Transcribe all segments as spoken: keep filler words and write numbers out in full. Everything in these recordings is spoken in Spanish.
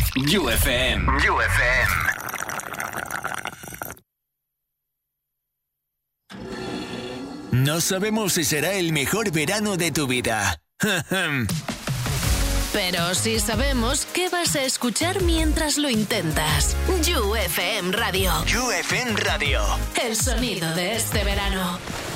U F M. U F M. No sabemos si será el mejor verano de tu vida. Pero sí sabemos qué vas a escuchar mientras lo intentas. U F M Radio. U F M Radio. El sonido de este verano.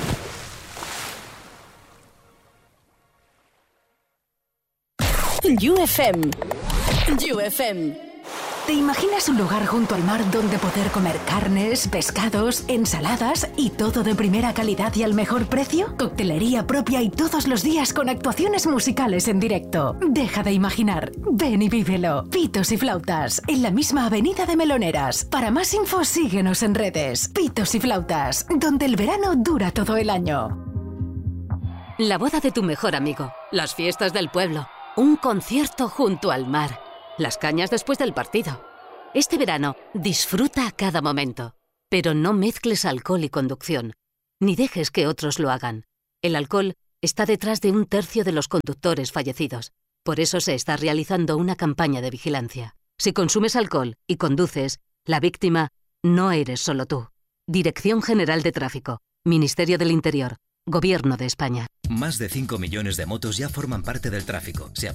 U F M. U F M. ¿Te imaginas un lugar junto al mar donde poder comer carnes, pescados, ensaladas y todo de primera calidad y al mejor precio? Coctelería propia y todos los días con actuaciones musicales en directo. Deja de imaginar. Ven y vívelo. Pitos y Flautas, en la misma avenida de Meloneras. Para más info, síguenos en redes. Pitos y Flautas, donde el verano dura todo el año. La boda de tu mejor amigo, las fiestas del pueblo, un concierto junto al mar. Las cañas después del partido. Este verano, disfruta cada momento. Pero no mezcles alcohol y conducción. Ni dejes que otros lo hagan. El alcohol está detrás de un tercio de los conductores fallecidos. Por eso se está realizando una campaña de vigilancia. Si consumes alcohol y conduces, la víctima no eres solo tú. Dirección General de Tráfico. Ministerio del Interior. Gobierno de España. Más de cinco millones de motos ya forman parte del tráfico. Se